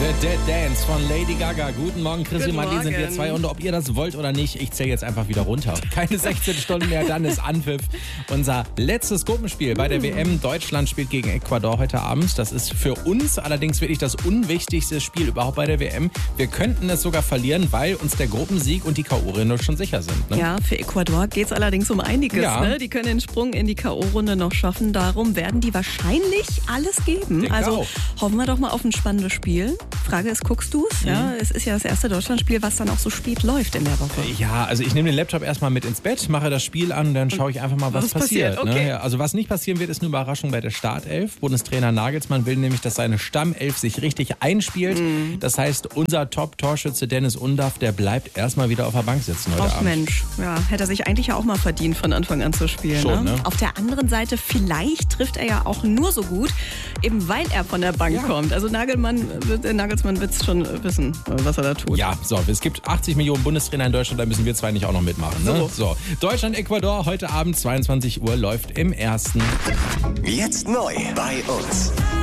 The Dead Dance von Lady Gaga. Guten Morgen, Chris und Marlene sind wir zwei. Und ob ihr das wollt oder nicht, ich zähle jetzt einfach wieder runter. Keine 16 Stunden mehr, dann ist Anpfiff. Unser letztes Gruppenspiel bei der WM. Deutschland spielt gegen Ecuador heute Abend. Das ist für uns allerdings wirklich das unwichtigste Spiel überhaupt bei der WM. Wir könnten es sogar verlieren, weil uns der Gruppensieg und die K.O.-Runde schon sicher sind. Ne? Ja, für Ecuador geht es allerdings um einiges. Ja. Ne? Die können den Sprung in die K.O.-Runde noch schaffen. Darum werden die wahrscheinlich alles geben. Denke Also auch. hoffen wir doch mal auf ein spannendes Spiel. Frage ist, guckst du es? Ja, es ist ja das erste Deutschlandspiel, was dann auch so spät läuft in der Woche. Ja, also ich nehme den Laptop erstmal mit ins Bett, mache das Spiel an und dann schaue ich einfach mal, was passiert. Okay. Ne? Ja, also was nicht passieren wird, ist eine Überraschung bei der Startelf. Bundestrainer Nagelsmann will nämlich, dass seine Stammelf sich richtig einspielt. Das heißt, unser Top-Torschütze Dennis Undaff, der bleibt erstmal wieder auf der Bank sitzen heute Ach Abend. Mensch, ja, hätte er sich eigentlich ja auch mal verdient, von Anfang an zu spielen. Schon, ne? Auf der anderen Seite, vielleicht trifft er ja auch nur so gut, eben weil er von der Bank kommt. Also Nagelsmann wird es schon wissen, was er da tut. Ja, so, es gibt 80 Millionen Bundestrainer in Deutschland, da müssen wir zwei nicht auch noch mitmachen. Ne? So. Deutschland, Ecuador, heute Abend 22 Uhr läuft im Ersten. Jetzt neu bei uns.